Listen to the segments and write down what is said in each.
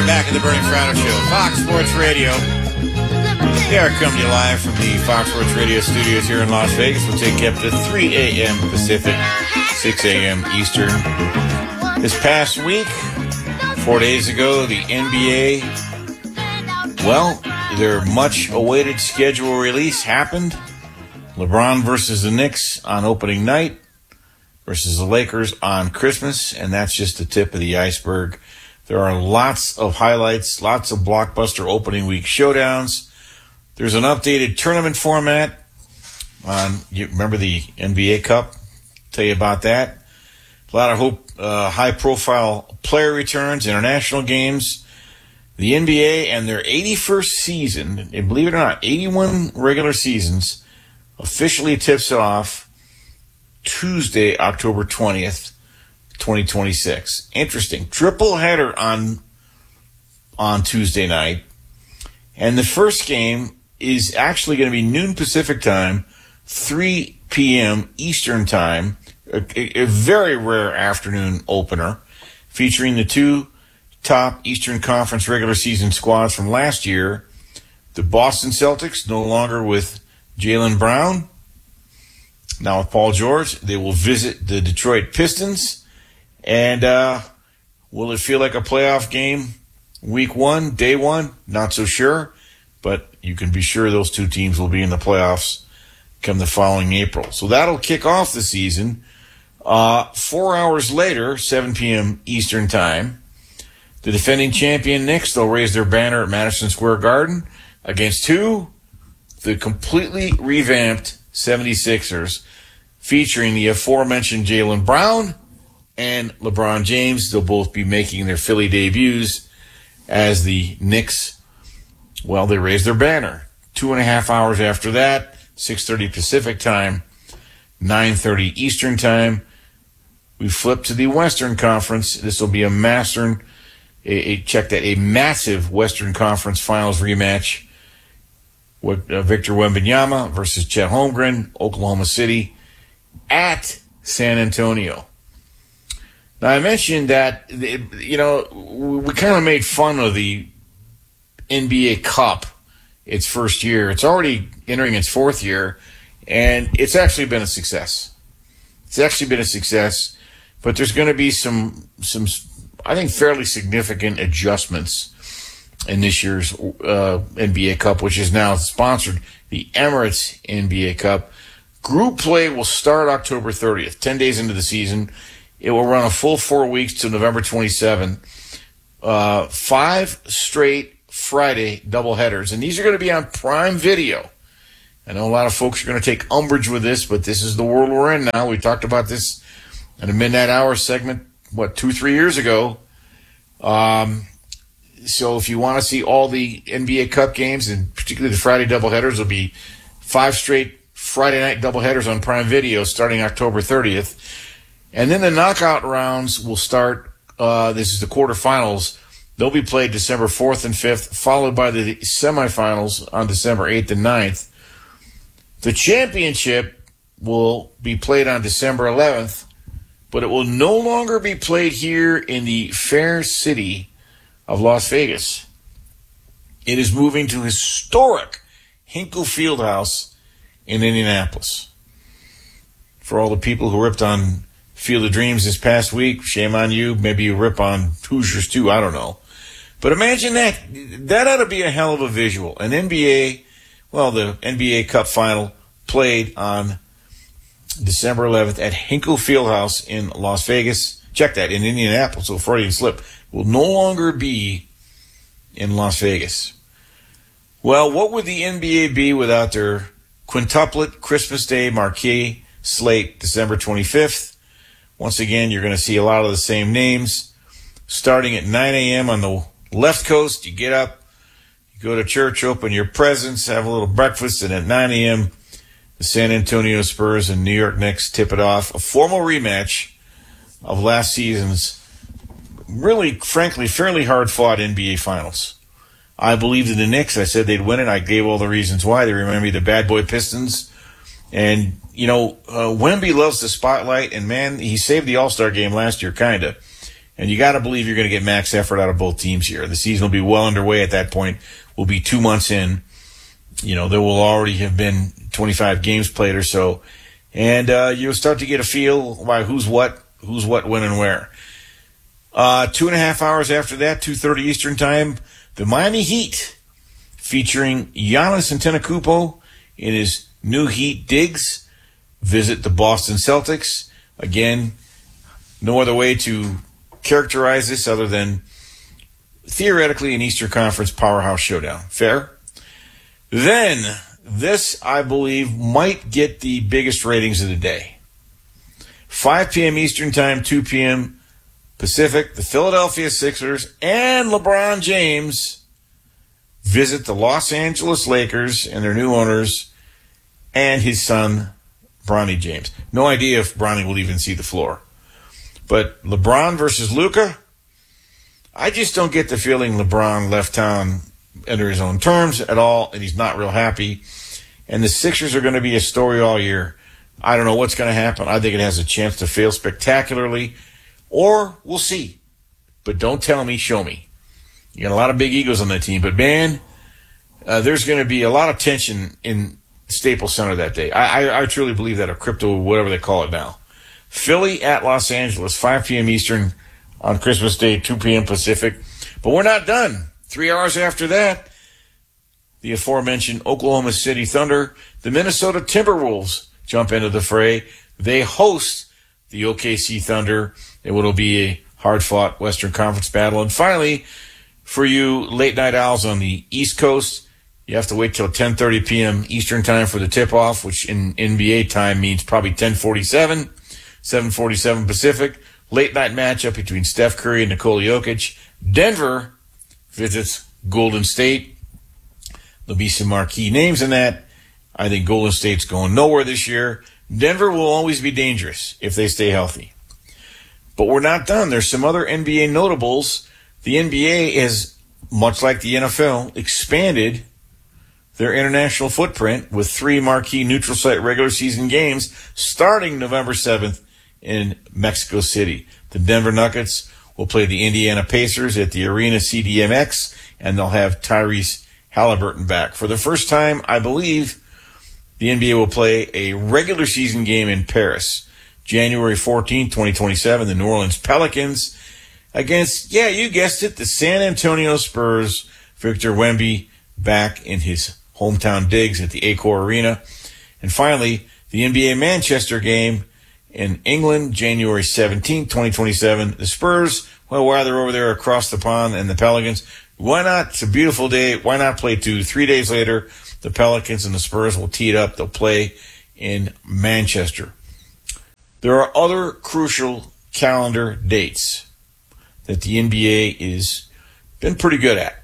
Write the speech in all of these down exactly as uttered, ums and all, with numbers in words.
Back at the Bernie Fratto Show, Fox Sports Radio. We are coming to you live from the Fox Sports Radio studios here in Las Vegas. We'll take you up to three a.m. Pacific, six a.m. Eastern. This past week, four days ago, the N B A, well, their much-awaited schedule release happened. LeBron versus the Knicks on opening night versus the Lakers on Christmas, and that's just the tip of the iceberg. There are lots of highlights, lots of blockbuster opening week showdowns. There's an updated tournament format. On, you remember the N B A Cup? Tell you about that. A lot of hope, uh, high-profile player returns, international games. The N B A and their eighty-first season, and believe it or not, eighty-one regular seasons, officially tips it off Tuesday, October twentieth. twenty twenty-six. Interesting. Triple header on on Tuesday night. And the first game is actually going to be noon Pacific time, three p.m. Eastern time. A, a, a very rare afternoon opener featuring the two top Eastern Conference regular season squads from last year. The Boston Celtics, no longer with Jaylen Brown, now with Paul George. They will visit the Detroit Pistons. And uh, will it feel like a playoff game week one, day one? Not so sure. But you can be sure those two teams will be in the playoffs come the following April. So that'll kick off the season. Uh, four hours later, seven p.m. Eastern time, the defending champion Knicks, they'll raise their banner at Madison Square Garden against who? The completely revamped seventy-sixers, featuring the aforementioned Jaylen Brown and LeBron James. They'll both be making their Philly debuts as the Knicks, well, they raise their banner. Two and a half hours after that, six thirty Pacific time, nine thirty Eastern time, we flip to the Western Conference. This will be a master, a, a check that, a massive Western Conference Finals rematch with uh, Victor Wembanyama versus Chet Holmgren, Oklahoma City, at San Antonio. Now, I mentioned that, you know, we kind of made fun of the N B A Cup its first year. It's already entering its fourth year, and it's actually been a success. It's actually been a success, but there's going to be some, some, I think, fairly significant adjustments in this year's uh, N B A Cup, which is now sponsored, the Emirates N B A Cup. Group play will start October thirtieth, ten days into the season. It will run a full four weeks to November twenty-seventh. Uh, five straight Friday doubleheaders. And these are going to be on Prime Video. I know a lot of folks are going to take umbrage with this, but this is the world we're in now. We talked about this in a Midnight Hour segment, what, two, three years ago. Um, so if you want to see all the N B A Cup games, and particularly the Friday doubleheaders, there'll be five straight Friday night doubleheaders on Prime Video starting October thirtieth. And then the knockout rounds will start. Uh, this is the quarterfinals. They'll be played December fourth and fifth, followed by the semifinals on December eighth and ninth. The championship will be played on December eleventh, but it will no longer be played here in the fair city of Las Vegas. It is moving to historic Hinkle Fieldhouse in Indianapolis. For all the people who ripped on Field of Dreams this past week, shame on you. Maybe you rip on Hoosiers too, I don't know. But imagine that. That ought to be a hell of a visual. An N B A, well, the N B A Cup final played on December eleventh at Hinkle Fieldhouse in Las Vegas. Check that, in Indianapolis, so Freudian slip. Will no longer be in Las Vegas. Well, what would the N B A be without their quintuplet Christmas Day marquee slate, December twenty-fifth? Once again, you're going to see a lot of the same names. Starting at nine a.m. on the left coast, you get up, you go to church, open your presents, have a little breakfast, and at nine a.m., the San Antonio Spurs and New York Knicks tip it off. A formal rematch of last season's really, frankly, fairly hard-fought N B A Finals. I believed in the Knicks. I said they'd win it. I gave all the reasons why. They remind me of the bad boy Pistons. And, you know, uh, Wemby loves the spotlight, and, man, he saved the All-Star game last year, kind of. And you got to believe you're going to get max effort out of both teams here. The season will be well underway at that point. We'll be two months in. You know, there will already have been twenty-five games played or so. And uh, you'll start to get a feel by who's what, who's what, when, and where. Uh, two and a half hours after that, two thirty Eastern Time, the Miami Heat, featuring Giannis Antetokounmpo in his new Heat digs, visit the Boston Celtics. Again, no other way to characterize this other than theoretically an Eastern Conference powerhouse showdown. Fair? Then, this, I believe, might get the biggest ratings of the day. five p.m. Eastern Time, two p.m. Pacific, the Philadelphia Sixers and LeBron James visit the Los Angeles Lakers and their new owners and his son, Bronny James. No idea if Bronny will even see the floor. But LeBron versus Luka, I just don't get the feeling LeBron left town under his own terms at all, and he's not real happy. And the Sixers are going to be a story all year. I don't know what's going to happen. I think it has a chance to fail spectacularly, or we'll see. But don't tell me, show me. You got a lot of big egos on that team, but man, uh, there's going to be a lot of tension in Staples Center that day. I, I, I truly believe that, or crypto, whatever they call it now. Philly at Los Angeles, five p.m. Eastern on Christmas Day, two p.m. Pacific. But we're not done. Three hours after that, the aforementioned Oklahoma City Thunder, the Minnesota Timberwolves jump into the fray. They host the O K C Thunder in what will be a hard-fought Western Conference battle. And finally, for you late-night owls on the East Coast, you have to wait till ten thirty p.m. Eastern Time for the tip-off, which in N B A time means probably ten forty-seven, seven forty-seven Pacific. Late-night matchup between Steph Curry and Nikola Jokic. Denver visits Golden State. There'll be some marquee names in that. I think Golden State's going nowhere this year. Denver will always be dangerous if they stay healthy. But we're not done. There's some other N B A notables. The N B A is, much like the N F L, expanded their international footprint with three marquee neutral site regular season games starting November seventh in Mexico City. The Denver Nuggets will play the Indiana Pacers at the Arena C D M X, and they'll have Tyrese Halliburton back. For the first time, I believe, the N B A will play a regular season game in Paris, January fourteenth, twenty twenty-seven. The New Orleans Pelicans against, yeah, you guessed it, the San Antonio Spurs. Victor Wemby back in his hometown digs at the Accor Arena. And finally, the N B A Manchester game in England, January seventeenth, twenty twenty-seven. The Spurs, well, while they're over there across the pond, and the Pelicans, why not? It's a beautiful day. Why not play two? Three days later, the Pelicans and the Spurs will tee it up. They'll play in Manchester. There are other crucial calendar dates that the N B A is been pretty good at.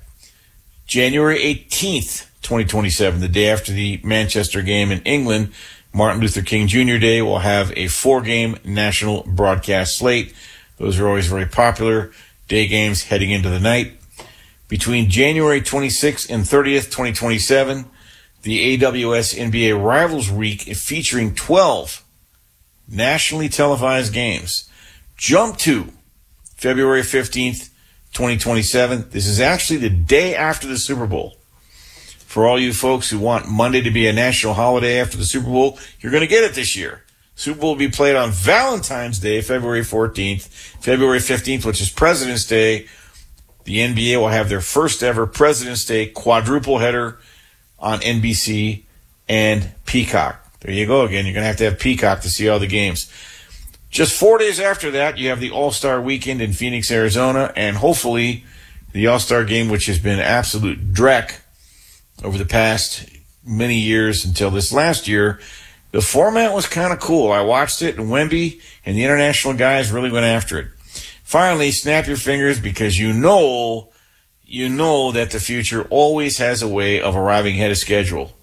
January eighteenth, twenty twenty-seven, the day after the Manchester game in England, Martin Luther King Junior Day, will have a four-game national broadcast slate. Those are always very popular day games heading into the night. Between January twenty-sixth and thirtieth, twenty twenty-seven, the A W S N B A Rivals Week is featuring twelve nationally televised games. Jump to February fifteenth, twenty twenty-seven. This is actually the day after the Super Bowl. For all you folks who want Monday to be a national holiday after the Super Bowl, you're going to get it this year. Super Bowl will be played on Valentine's Day, February fourteenth. February fifteenth, which is President's Day, the N B A will have their first ever President's Day quadruple header on N B C and Peacock. There you go again. You're going to have to have Peacock to see all the games. Just four days after that, you have the All-Star Weekend in Phoenix, Arizona, and hopefully the All-Star Game, which has been absolute dreck over the past many years until this last year. The format was kind of cool. I watched it, and Wemby and the international guys really went after it. Finally, snap your fingers, because you know, you know that the future always has a way of arriving ahead of schedule.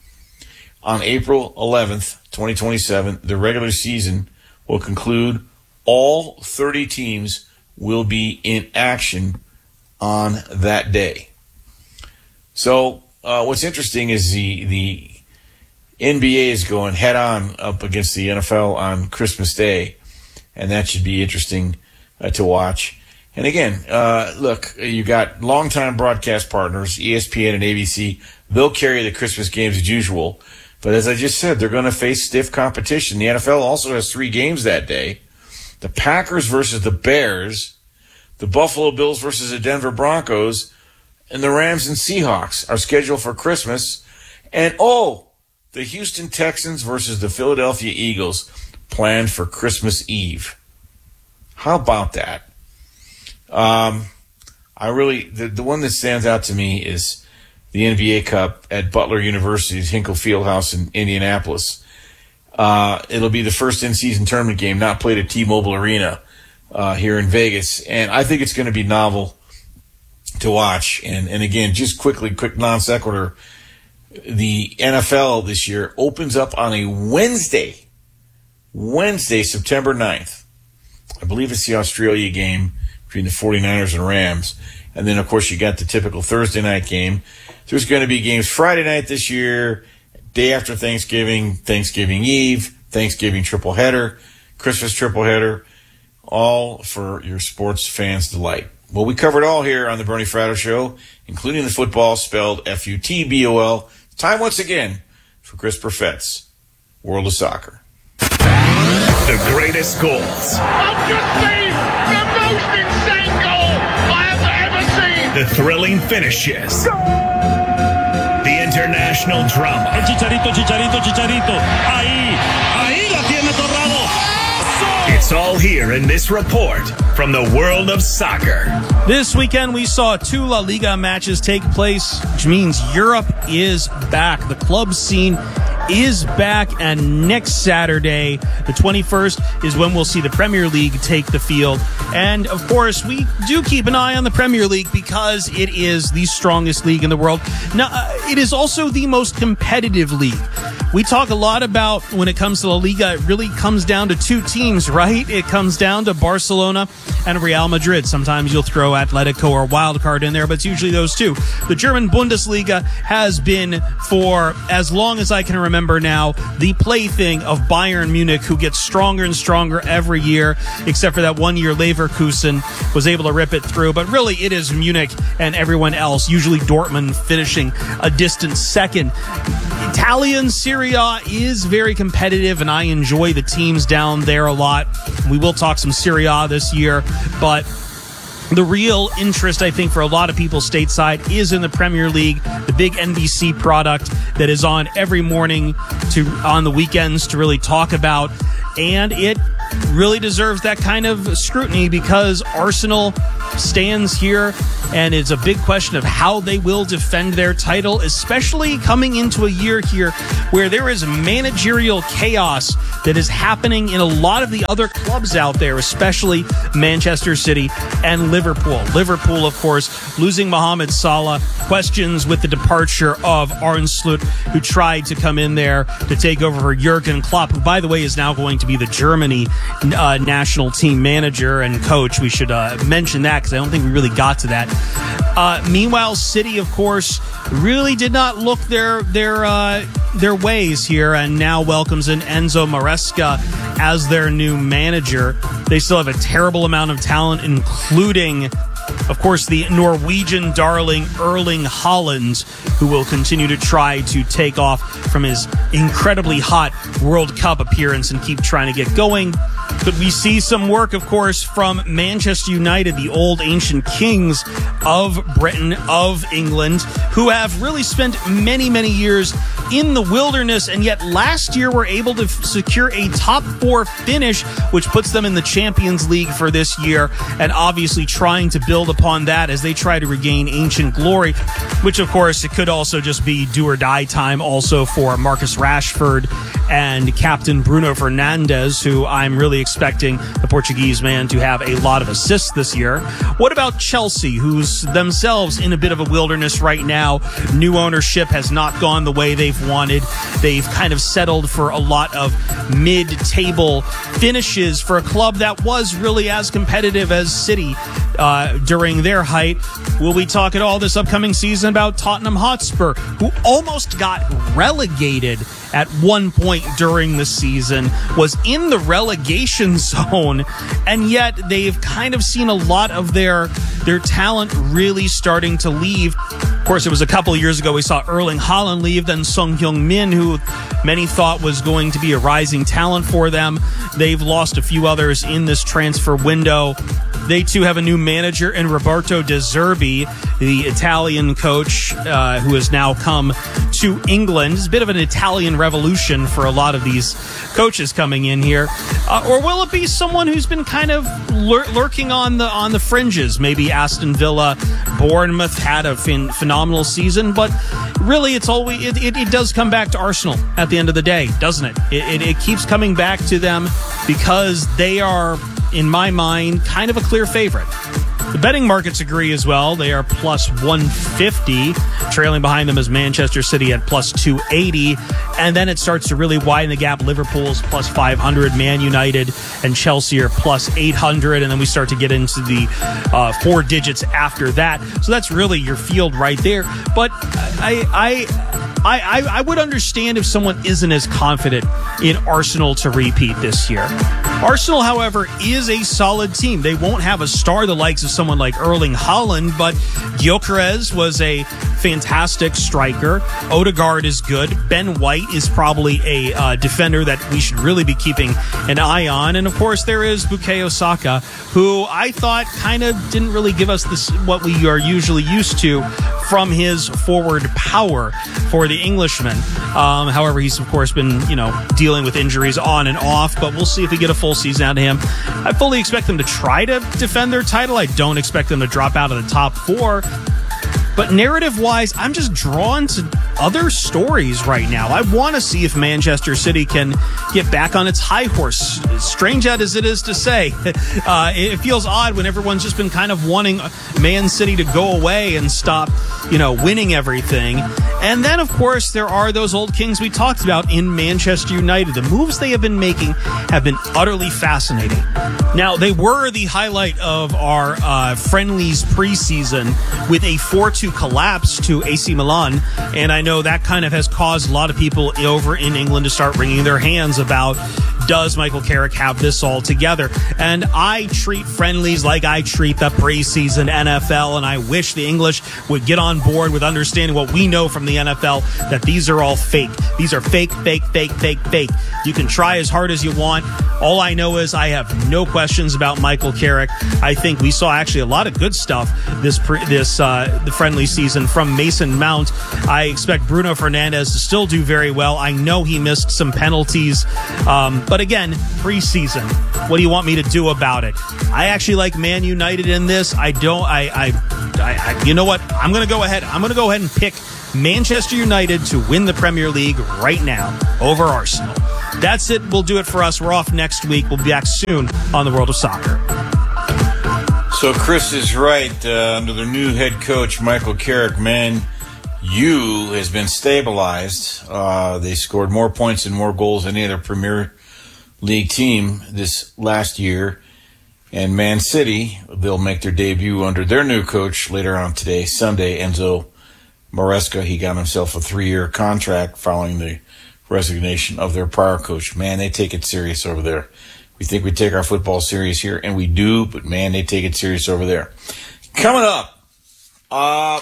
On April eleventh, twenty twenty-seven, the regular season will conclude. All thirty teams will be in action on that day. So, uh, what's interesting is the, the N B A is going head on up against the N F L on Christmas Day, and that should be interesting uh, to watch. And again, uh, look, you got longtime broadcast partners, E S P N and A B C. They'll carry the Christmas games as usual. But as I just said, they're going to face stiff competition. The N F L also has three games that day. The Packers versus the Bears, the Buffalo Bills versus the Denver Broncos, and the Rams and Seahawks are scheduled for Christmas. And, oh, the Houston Texans versus the Philadelphia Eagles planned for Christmas Eve. How about that? Um, I really, the, the one that stands out to me is the N B A Cup at Butler University's Hinkle Fieldhouse in Indianapolis. Uh, it'll be the first in-season tournament game not played at T-Mobile Arena uh, here in Vegas. And I think it's going to be novel to watch. And, and again, just quickly, quick non sequitur. The N F L this year opens up on a Wednesday, Wednesday, September ninth. I believe it's the Australia game between the 49ers and Rams. And then, of course, you got the typical Thursday night game. There's going to be games Friday night this year, day after Thanksgiving, Thanksgiving Eve, Thanksgiving triple header, Christmas triple header, all for your sports fans' delight. Well, we covered all here on the Bernie Fratto Show, including the football spelled F U T B O L. Time once again for Chris Perfett's World of Soccer. The greatest goals. I've just seen the most insane goal I have ever seen. The thrilling finishes. Goal! The international drama. El Chicharito, Chicharito, Chicharito. Ahí, ahí la tiene Torrado. It's all here in this report from the world of soccer. This weekend we saw two La Liga matches take place, which means Europe is back. The club scene is back, and next Saturday, the twenty-first, is when we'll see the Premier League take the field. And, of course, we do keep an eye on the Premier League because it is the strongest league in the world. Now, uh, it is also the most competitive league. We talk a lot about, when it comes to La Liga, it really comes down to two teams, right? It comes down to Barcelona and Real Madrid. Sometimes you'll throw Atletico or Wildcard in there, but it's usually those two. The German Bundesliga has been, for as long as I can remember now, the plaything of Bayern Munich, who gets stronger and stronger every year, except for that one year Leverkusen was able to rip it through. But really, it is Munich and everyone else, usually Dortmund finishing a distant second. Italian Serie A is very competitive, and I enjoy the teams down there a lot. We will talk some Serie A this year, but the real interest, I think, for a lot of people stateside is in the Premier League, the big N B C product that is on every morning to on the weekends to really talk about. And it really deserves that kind of scrutiny because Arsenal stands here, and it's a big question of how they will defend their title, especially coming into a year here where there is managerial chaos that is happening in a lot of the other clubs out there, especially Manchester City and Liverpool. Liverpool, of course, losing Mohamed Salah, questions with the departure of Arne Slot, who tried to come in there to take over for Jurgen Klopp, who, by the way, is now going to be the Germany uh, national team manager and coach. We should uh, mention that because I don't think we really got to that. Uh, meanwhile, City, of course, really did not look their their uh, their ways here, and now welcomes in Enzo Maresca as their new manager. They still have a terrible amount of talent, including, of course, the Norwegian darling Erling Haaland, who will continue to try to take off from his incredibly hot World Cup appearance and keep trying to get going. But we see some work, of course, from Manchester United, the old ancient kings of Britain, of England, who have really spent many, many years in the wilderness, and yet last year were able to f- secure a top four finish, which puts them in the Champions League for this year, and obviously trying to build upon that as they try to regain ancient glory, which, of course, it could also just be do or die time also for Marcus Rashford and Captain Bruno Fernandes, who I'm really expecting the Portuguese man to have a lot of assists this year. What about Chelsea, who's themselves in a bit of a wilderness right now? New ownership has not gone the way they've wanted. They've kind of settled for a lot of mid-table finishes for a club that was really as competitive as City. uh, during their height. Will we talk at all this upcoming season about Tottenham Hotspur, who almost got relegated at one point during the season, was in the relegation zone, and yet they've kind of seen a lot of their their talent really starting to leave. Of course, it was a couple of years ago we saw Erling Haaland leave, then Son Heung-min, who many thought was going to be a rising talent for them. They've lost a few others in this transfer window. They, too, have a new manager in Roberto De Zerbi, the Italian coach uh, who has now come to England. It's a bit of an Italian revolution for a lot of these coaches coming in here. Uh, or will it be someone who's been kind of lur- lurking on the on the fringes? Maybe Aston Villa, Bournemouth had a fin- phenomenal season, but really it's always, it, it, it does come back to Arsenal at the end of the day, doesn't it? It, it? it keeps coming back to them because they are, in my mind, kind of a clear favorite. The betting markets agree as well. They are plus one fifty. Trailing behind them is Manchester City at plus two eighty. And then it starts to really widen the gap. Liverpool's plus five hundred. Man United and Chelsea are plus eight hundred. And then we start to get into the uh, four digits after that. So that's really your field right there. But I... I I, I, I would understand if someone isn't as confident in Arsenal to repeat this year. Arsenal, however, is a solid team. They won't have a star the likes of someone like Erling Haaland, but Gyökeres was a fantastic striker. Odegaard is good. Ben White is probably a uh, defender that we should really be keeping an eye on. And, of course, there is Bukayo Saka, who I thought kind of didn't really give us this what we are usually used to from his forward power for the Englishman. Um, however, he's, of course, been, you know, dealing with injuries on and off, but we'll see if we get a full season out of him. I fully expect them to try to defend their title. I don't expect them to drop out of the top four. But narrative-wise, I'm just drawn to other stories right now. I want to see if Manchester City can get back on its high horse. Strange as it is to say, uh, it feels odd when everyone's just been kind of wanting Man City to go away and stop, you know, winning everything. And then, of course, there are those old kings we talked about in Manchester United. The moves they have been making have been utterly fascinating. Now, they were the highlight of our uh, friendlies preseason with a four two collapse to A C Milan, and I know that kind of has caused a lot of people over in England to start wringing their hands about, does Michael Carrick have this all together? And I treat friendlies like I treat the preseason N F L, and I wish the English would get on board with understanding what we know from the N F L, that these are all fake. These are fake, fake, fake, fake, fake. You can try as hard as you want. All I know is I have no questions about Michael Carrick. I think we saw actually a lot of good stuff this pre- this uh, the friendly season from Mason Mount. I expect Bruno Fernandes to still do very well. I know he missed some penalties, um, but again, preseason. What do you want me to do about it? I actually like Man United in this. I don't. I. I. I, I you know what? I'm going to go ahead. I'm going to go ahead and pick Manchester United to win the Premier League right now over Arsenal. That's it. We'll do it for us. We're off next week. We'll be back soon on the World of Soccer. So Chris is right. Uh, under the new head coach, Michael Carrick, Man U has been stabilized. Uh, they scored more points and more goals than any other Premier League team this last year. And Man City, they'll make their debut under their new coach later on today, Sunday, Enzo Maresca. He got himself a three-year contract following the resignation of their prior coach. Man, they take it serious over there. We think we take our football serious here, and we do, but man, they take it serious over there. Coming up, uh,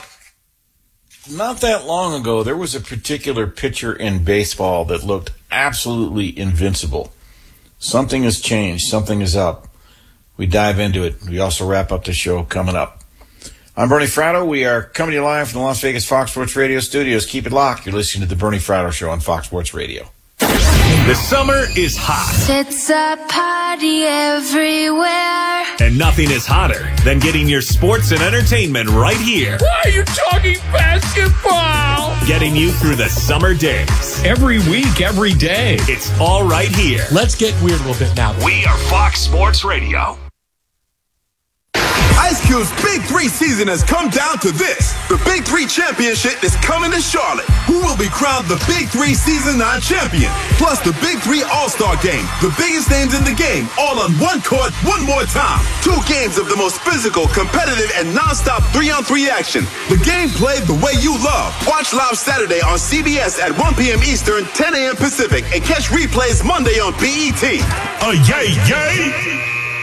not that long ago, there was a particular pitcher in baseball that looked absolutely invincible. Something has changed. Something is up. We dive into it. We also wrap up the show coming up. I'm Bernie Fratto. We are coming to you live from the Las Vegas Fox Sports Radio studios. Keep it locked. You're listening to the Bernie Fratto Show on Fox Sports Radio. The summer is hot. It's a party everywhere. And nothing is hotter than getting your sports and entertainment right here. Why are you talking basketball? Getting you through the summer days. Every week, every day. It's all right here. Let's get weird a little bit now. We are Fox Sports Radio. Ice Cube's Big Three season has come down to this. The Big Big Three Championship is coming to Charlotte. Who will be crowned the Big Three Season nine champion? Plus the Big Three All-Star Game. The biggest names in the game, all on one court, one more time. Two games of the most physical, competitive, and non-stop three-on-three action. The game played the way you love. Watch live Saturday on C B S at one p.m. Eastern, ten a.m. Pacific, and catch replays Monday on P E T. Oh, yay, yay!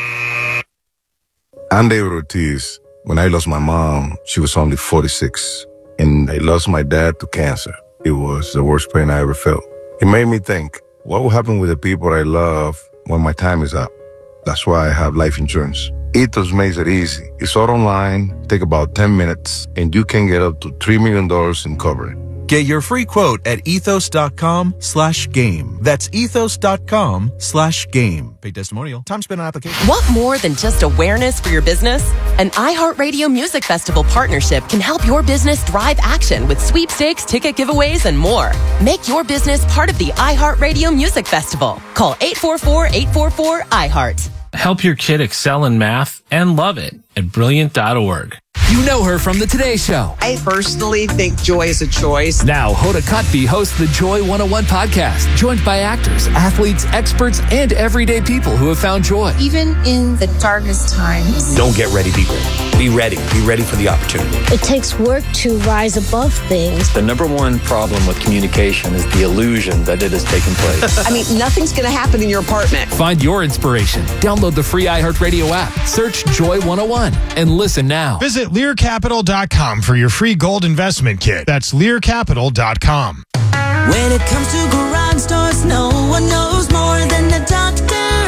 I'm David Ortiz. When I lost my mom, she was only forty-six. And I lost my dad to cancer. It was the worst pain I ever felt. It made me think, what will happen with the people I love when my time is up? That's why I have life insurance. Ethos makes it easy. It's all online, take about ten minutes, and you can get up to three million dollars in coverage. Get your free quote at ethos.com slash game. That's ethos.com slash game. Paid testimonial. Time spent on application. Want more than just awareness for your business? An iHeartRadio Music Festival partnership can help your business drive action with sweepstakes, ticket giveaways, and more. Make your business part of the iHeartRadio Music Festival. Call eight four four, eight four four, I heart. Help your kid excel in math and love it at brilliant dot org. You know her from the Today Show. I personally think joy is a choice. Now, Hoda Kotb hosts the Joy one oh one podcast, joined by actors, athletes, experts, and everyday people who have found joy. Even in the darkest times. Don't get ready, be ready. Be ready. Be ready for the opportunity. It takes work to rise above things. The number one problem with communication is the illusion that it has taken place. I mean, nothing's going to happen in your apartment. Find your inspiration. Download the free iHeartRadio app. Search Joy one oh one and listen now. Visit Lear Capital dot com for your free gold investment kit. That's Lear Capital dot com. When it comes to garage doors, no one knows more than the doctor.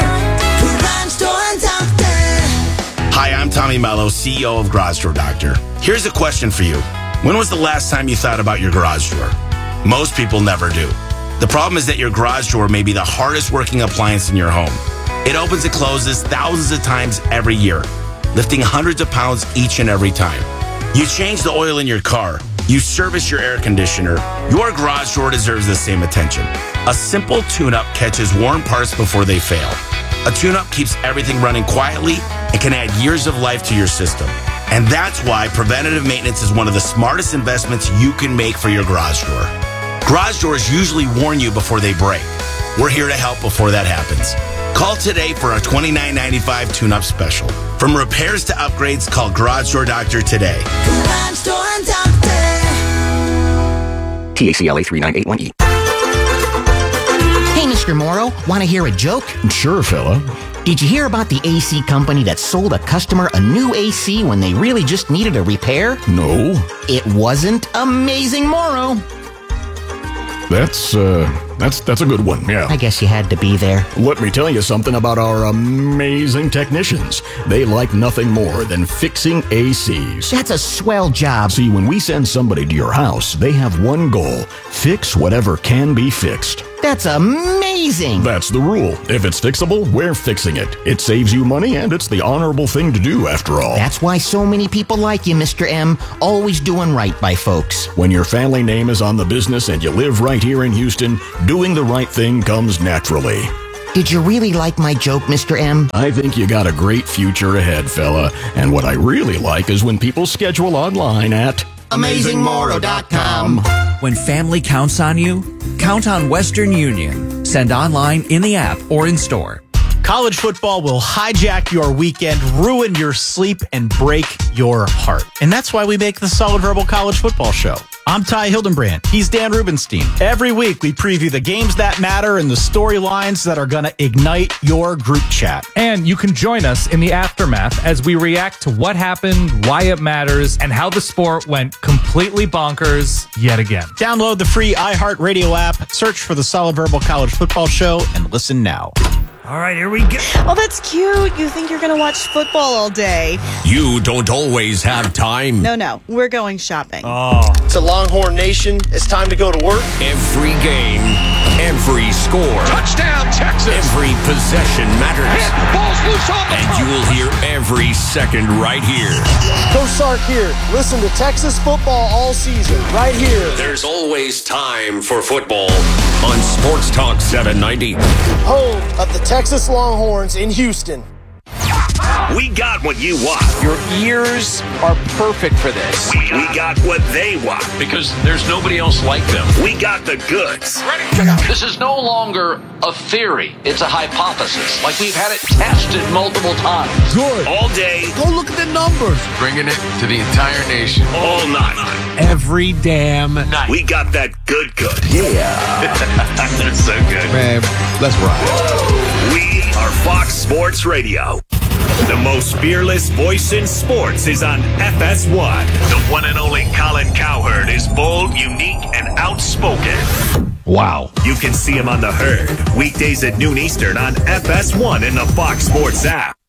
Garage Door Doctor. Hi, I'm Tommy Mello, C E O of Garage Door Doctor. Here's a question for you. When was the last time you thought about your garage door? Most people never do. The problem is that your garage door may be the hardest working appliance in your home. It opens and closes thousands of times every year, lifting hundreds of pounds each and every time. You change the oil in your car. You service your air conditioner. Your garage door deserves the same attention. A simple tune-up catches worn parts before they fail. A tune-up keeps everything running quietly and can add years of life to your system. And that's why preventative maintenance is one of the smartest investments you can make for your garage door. Garage doors usually warn you before they break. We're here to help before that happens. Call today for our twenty-nine ninety-five tune-up special. From repairs to upgrades, call Garage Door Doctor today. Garage Door Doctor. T A C L A three nine eight one E. Hey, Mister Morrow, want to hear a joke? Sure, fella. Did you hear about the A C company that sold a customer a new A C when they really just needed a repair? No. It wasn't Amazing Morrow. That's, uh, that's, that's a good one, yeah. I guess you had to be there. Let me tell you something about our amazing technicians. They like nothing more than fixing A Cs. That's a swell job. See, when we send somebody to your house, they have one goal. Fix whatever can be fixed. That's amazing. That's the rule. If it's fixable, we're fixing it. It saves you money, and it's the honorable thing to do, after all. That's why so many people like you, Mister M. Always doing right by folks. When your family name is on the business and you live right here in Houston, doing the right thing comes naturally. Did you really like my joke, Mister M? I think you got a great future ahead, fella. And what I really like is when people schedule online at Amazing Morrow dot com. When family counts on you, count on Western Union. Send online, in the app, or in store. College football will hijack your weekend, ruin your sleep, and break your heart. And that's why we make the Solid Verbal College Football Show. I'm Ty Hildenbrand. He's Dan Rubenstein. Every week, we preview the games that matter and the storylines that are going to ignite your group chat. And you can join us in the aftermath as we react to what happened, why it matters, and how the sport went completely bonkers yet again. Download the free iHeartRadio app, search for the Solid Verbal College Football Show, and listen now. All right, here we go. Oh, that's cute. You think you're going to watch football all day. You don't always have time. No, no. We're going shopping. Oh. It's a Longhorn Nation. It's time to go to work. Every game, every score. Touchdown, Texas. Every possession matters. Hit, ball's loose on the And you will hear every second right here. Coach Sark here. Listen to Texas football all season, right here. There's always time for football on Sports Talk seven ninety. Home of the Texas Longhorns in Houston. We got what you want. Your ears are perfect for this. We, we got what they want. Because there's nobody else like them. We got the goods. This is no longer a theory. It's a hypothesis. Like we've had it tested multiple times. Good. All day. Go look at the numbers. Bringing it to the entire nation. All night. Every damn night. We got that good good. Yeah. That's so good. Man, let's ride. We are Fox Sports Radio. The most fearless voice in sports is on F S one. The one and only Colin Cowherd is bold, unique, and outspoken. Wow. You can see him on The Herd, weekdays at noon Eastern on F S one in the Fox Sports app.